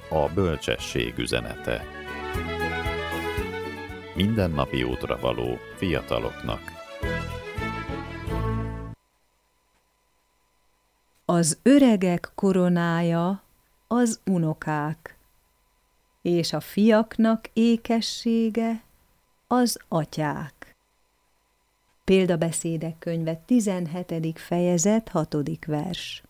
A bölcsesség üzenete. Mindennapi útra való fiataloknak. Az öregek koronája az unokák, és a fiaknak ékessége az atyák. Példabeszédek könyve 17. fejezet 6. vers.